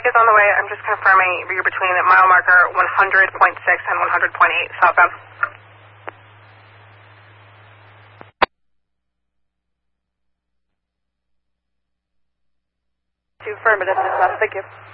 Mike is on the way. I'm just confirming you're between mile marker 100.6 and 100.8 southbound. Affirmative, thank you.